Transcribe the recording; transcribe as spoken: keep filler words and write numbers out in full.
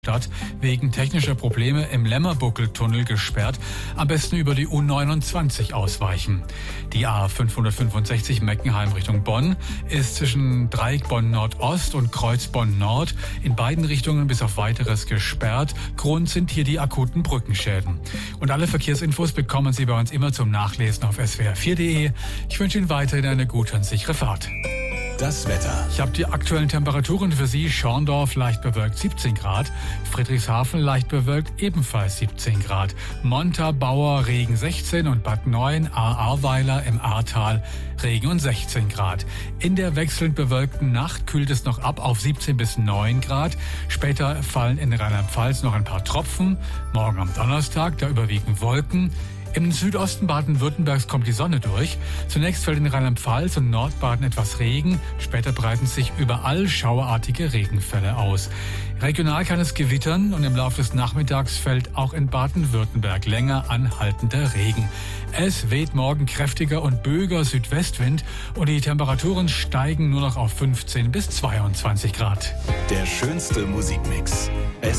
Stadt wegen technischer Probleme im Lämmerbuckeltunnel gesperrt. Am besten über die U neunundzwanzig ausweichen. Die A fünfhundertfünfundsechzig Meckenheim Richtung Bonn ist zwischen Dreieck Bonn Nordost und Kreuz Bonn Nord in beiden Richtungen bis auf Weiteres gesperrt. Grund sind hier die akuten Brückenschäden. Und alle Verkehrsinfos bekommen Sie bei uns immer zum Nachlesen auf s w r vier punkt d e. Ich wünsche Ihnen weiterhin eine gute und sichere Fahrt. Das Wetter. Ich habe die aktuellen Temperaturen für Sie. Schorndorf leicht bewölkt siebzehn Grad, Friedrichshafen leicht bewölkt ebenfalls siebzehn Grad, Montabaur Regen sechzehn und Bad Neuen Ahrweiler im Ahrtal Regen und sechzehn Grad. In der wechselnd bewölkten Nacht kühlt es noch ab auf siebzehn bis neun Grad. Später fallen in Rheinland-Pfalz noch ein paar Tropfen. Morgen am Donnerstag, da überwiegen Wolken. Im Südosten Baden-Württembergs kommt die Sonne durch. Zunächst fällt in Rheinland-Pfalz und Nordbaden etwas Regen. Später breiten sich überall schauerartige Regenfälle aus. Regional kann es gewittern und im Laufe des Nachmittags fällt auch in Baden-Württemberg länger anhaltender Regen. Es weht morgen kräftiger und böiger Südwestwind und die Temperaturen steigen nur noch auf fünfzehn bis zweiundzwanzig Grad. Der schönste Musikmix.